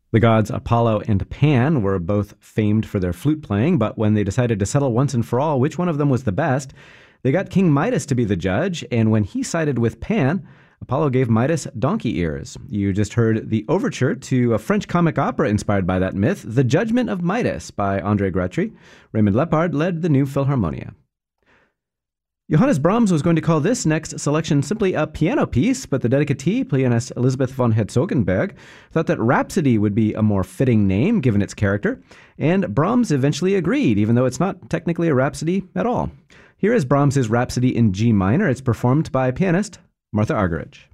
The gods Apollo and Pan were both famed for their flute playing, but when they decided to settle once and for all which one of them was the best, they got King Midas to be the judge, and when he sided with Pan, Apollo gave Midas donkey ears. You just heard the overture to a French comic opera inspired by that myth, The Judgment of Midas by André Gretry. Raymond Lepard led the New Philharmonia. Johannes Brahms was going to call this next selection simply a piano piece, but the dedicatee, pianist Elisabeth von Herzogenberg, thought that Rhapsody would be a more fitting name given its character, and Brahms eventually agreed, even though it's not technically a rhapsody at all. Here is Brahms' Rhapsody in G minor. It's performed by pianist Martha Argerich.